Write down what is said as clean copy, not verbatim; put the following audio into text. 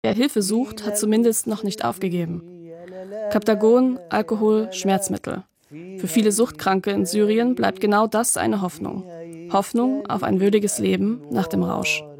Wer Hilfe sucht, hat zumindest noch nicht aufgegeben. Kaptagon, Alkohol, Schmerzmittel. Für viele Suchtkranke in Syrien bleibt genau das eine Hoffnung. Hoffnung auf ein würdiges Leben nach dem Rausch.